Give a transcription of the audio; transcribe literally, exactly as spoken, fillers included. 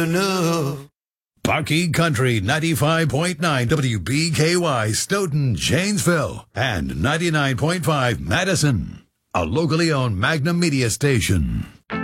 enough. Bucky Country ninety-five point nine W B K Y, Stoughton, Janesville, and ninety-nine point five Madison, a locally owned Magnum Media station.